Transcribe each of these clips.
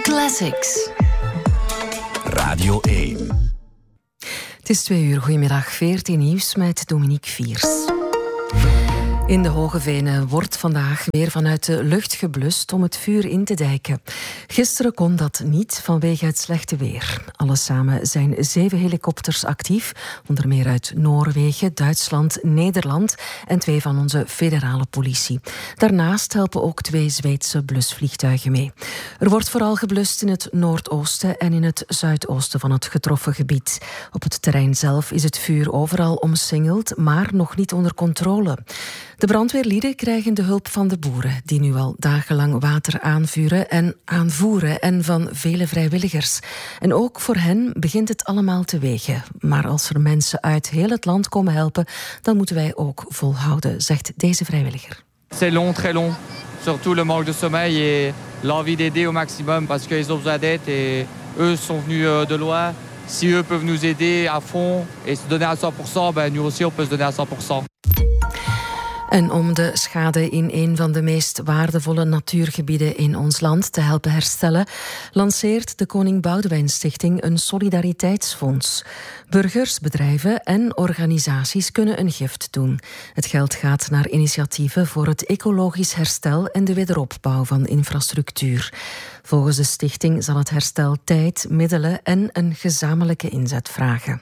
Classics. Radio 1. Het is 2 uur. Goedemiddag. 14 nieuws met Dominique Viers. In de Hoge Venen wordt vandaag weer vanuit de lucht geblust om het vuur in te dijken. Gisteren kon dat niet vanwege het slechte weer. Alles samen zijn 7 helikopters actief, onder meer uit Noorwegen, Duitsland, Nederland en 2 van onze federale politie. Daarnaast helpen ook 2 Zweedse blusvliegtuigen mee. Er wordt vooral geblust in het noordoosten en in het zuidoosten van het getroffen gebied. Op het terrein zelf is het vuur overal omsingeld, maar nog niet onder controle. De brandweerlieden krijgen de hulp van de boeren, die nu al dagenlang water aanvoeren en van vele vrijwilligers. En ook voor hen begint het allemaal te wegen. Maar als er mensen uit heel het land komen helpen, dan moeten wij ook volhouden, zegt deze vrijwilliger. C'est long, très long. Surtout le manque de sommeil et l'envie d'aider au maximum parce qu'ils ont besoin d'aide et eux sont venus de loin. Si eux peuvent nous aider à fond et se donner à 100%, ben nous aussi on peut se donner à 100%. En om de schade in een van de meest waardevolle natuurgebieden in ons land te helpen herstellen, lanceert de Koning Boudewijn Stichting een solidariteitsfonds. Burgers, bedrijven en organisaties kunnen een gift doen. Het geld gaat naar initiatieven voor het ecologisch herstel en de wederopbouw van infrastructuur. Volgens de stichting zal het herstel tijd, middelen en een gezamenlijke inzet vragen.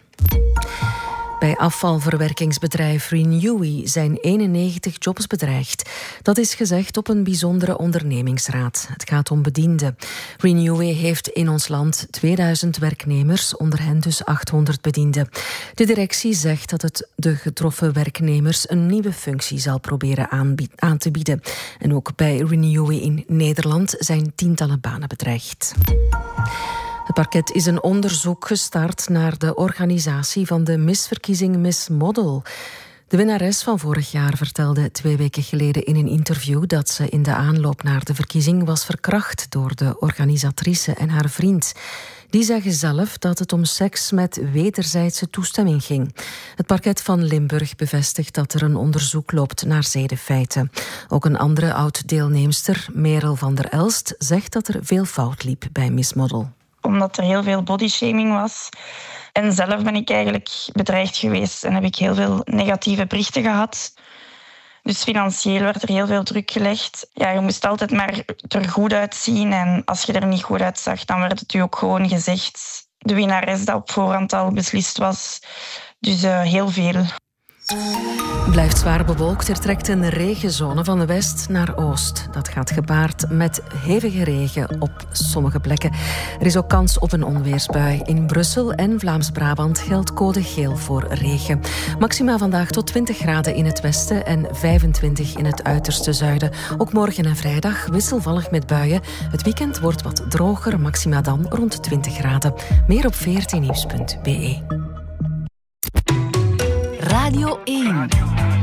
Bij afvalverwerkingsbedrijf Renewi zijn 91 jobs bedreigd. Dat is gezegd op een bijzondere ondernemingsraad. Het gaat om bedienden. Renewi heeft in ons land 2000 werknemers, onder hen dus 800 bedienden. De directie zegt dat het de getroffen werknemers een nieuwe functie zal proberen aan te bieden. En ook bij Renewi in Nederland zijn tientallen banen bedreigd. Het parket is een onderzoek gestart naar de organisatie van de misverkiezing Miss Model. De winnares van vorig jaar vertelde 2 weken geleden in een interview dat ze in de aanloop naar de verkiezing was verkracht door de organisatrice en haar vriend. Die zeggen zelf dat het om seks met wederzijdse toestemming ging. Het parket van Limburg bevestigt dat er een onderzoek loopt naar zedenfeiten. Ook een andere oud-deelnemster, Merel van der Elst, zegt dat er veel fout liep bij Miss Model. Omdat er heel veel bodyshaming was. En zelf ben ik eigenlijk bedreigd geweest en heb ik heel veel negatieve berichten gehad. Dus financieel werd er heel veel druk gelegd. Ja, je moest altijd maar er goed uitzien. En als je er niet goed uitzag, dan werd het u ook gewoon gezegd. De winnares dat op voorhand al beslist was. Dus heel veel. Het blijft zwaar bewolkt. Er trekt een regenzone van de west naar oost. Dat gaat gepaard met hevige regen op sommige plekken. Er is ook kans op een onweersbui. In Brussel en Vlaams-Brabant geldt code geel voor regen. Maxima vandaag tot 20 graden in het westen en 25 in het uiterste zuiden. Ook morgen en vrijdag wisselvallig met buien. Het weekend wordt wat droger, maxima dan rond 20 graden. Meer op 14nieuws.be. Radio 1.